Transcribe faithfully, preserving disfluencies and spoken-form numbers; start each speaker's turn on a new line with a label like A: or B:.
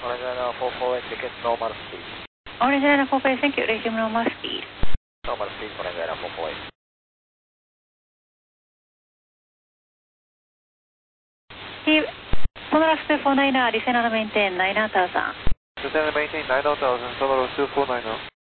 A: Orange four four eight, ticket normal speed.
B: Orange four four eight, thank you, resume normal speed.
A: Normal speed, Orange four four eight.
B: Steve, Sonoras two four nine, descend and maintain nine thousand.
A: Descend and maintain nine thousand, Sonoras two four nine.